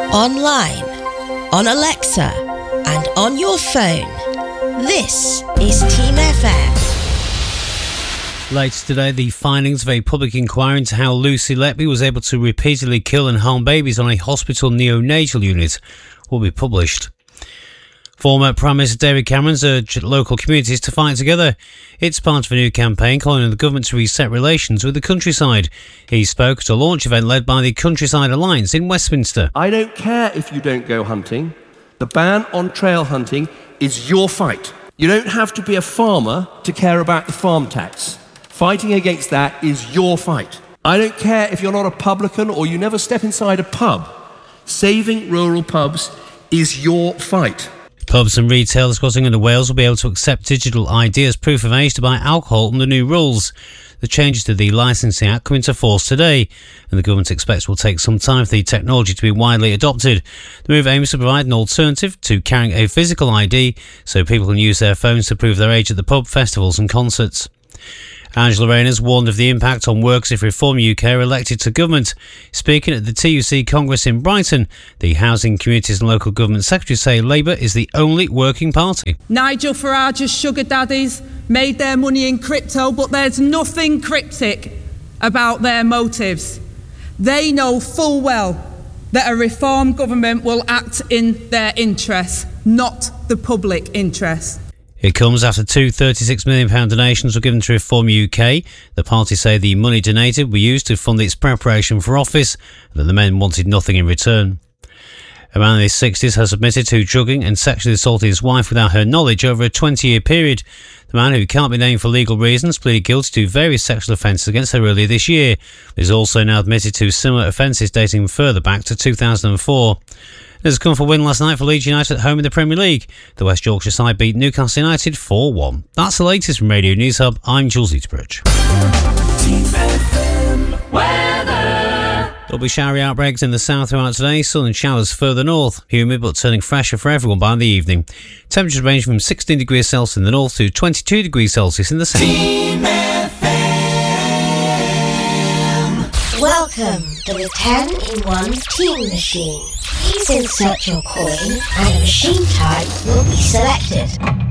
online, on Alexa, and on your phone. This is Team FM. Later today, the findings of a public inquiry into how Lucy Letby was able to repeatedly kill and harm babies on a hospital neonatal unit will be published. Former Prime Minister David Cameron's urged local communities to fight together. It's part of a new campaign calling on the government to reset relations with the countryside. He spoke at a launch event led by the Countryside Alliance in Westminster. I don't care if you don't go hunting. The ban on trail hunting is your fight. You don't have to be a farmer to care about the farm tax. Fighting against that is your fight. I don't care if you're not a publican or you never step inside a pub. Saving rural pubs is your fight. Pubs and retailers across England and Wales will be able to accept digital ID as proof of age to buy alcohol under new rules. The changes to the Licensing Act come into force today, and the government expects it will take some time for the technology to be widely adopted. The move aims to provide an alternative to carrying a physical ID so people can use their phones to prove their age at the pub, festivals and concerts. Angela Rayner's warned of the impact on workers if Reform UK are elected to government. Speaking at the TUC Congress in Brighton, the Housing, Communities and Local Government Secretary say Labour is the only working party. Nigel Farage's sugar daddies made their money in crypto, but there's nothing cryptic about their motives. They know full well that a Reform government will act in their interests, not the public interest. It comes after two £36 million donations were given to Reform UK. The party say the money donated will be used to fund its preparation for office and that the men wanted nothing in return. A man in his 60s has admitted to drugging and sexually assaulting his wife without her knowledge over a 20-year period. The man, who can't be named for legal reasons, pleaded guilty to various sexual offences against her earlier this year. He is also now admitted to similar offences dating further back to 2004. There's a comfortable win last night for Leeds United at home in the Premier League. The West Yorkshire side beat Newcastle United 4-1. That's the latest from Radio News Hub. I'm Jules Eaterbridge. There'll be showery outbreaks in the south throughout today. Sun and showers further north. Humid but turning fresher for everyone by the evening. Temperatures range from 16 degrees Celsius in the north to 22 degrees Celsius in the south. Welcome to the 10-in-1 Team Machine. Please insert your coin and a machine type will be selected.